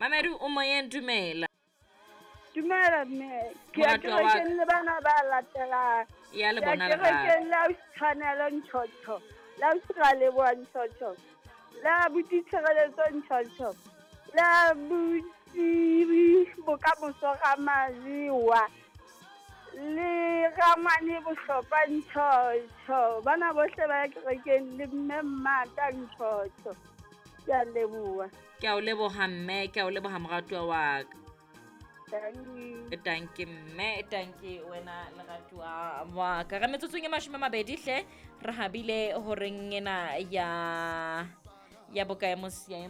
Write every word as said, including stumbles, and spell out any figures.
Mamedu o moyeng dumela. Dumela mme. Ke a Moratuwa wa ka. kerekeng le bana ba latelang. Ya le Ke a bona le kerekeng la tshwanelo ntšhotšho. La sira le boa ntšhotšho. La botitshireletso ntšhotšho. La botiri bokamoso ga maziwa. Le ramane bohlokwa ntšhotšho. Bana bohle ba kerekeng le mme mmata ntšhotšho. Ke a leboha. Ke a o leboha mme, ke a o leboha moratuwa wa ka. Dankie. Dankie mme, dankie wena leratuwa wa ka. Re metsotsong e mashome a mabedi hle re habile horeng ena ya ya bokae mos